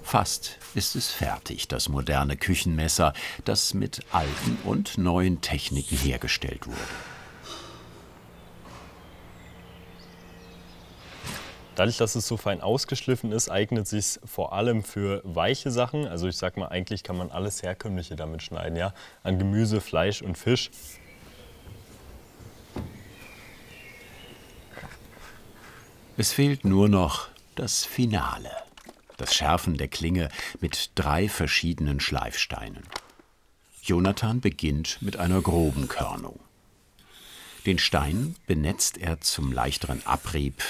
Fast ist es fertig, das moderne Küchenmesser, das mit alten und neuen Techniken hergestellt wurde. Dadurch, dass es so fein ausgeschliffen ist, eignet es sich vor allem für weiche Sachen. Also ich sag mal, eigentlich kann man alles Herkömmliche damit schneiden, ja? An Gemüse, Fleisch und Fisch. Es fehlt nur noch das Finale. Das Schärfen der Klinge mit 3 verschiedenen Schleifsteinen. Jonathan beginnt mit einer groben Körnung. Den Stein benetzt er zum leichteren Abrieb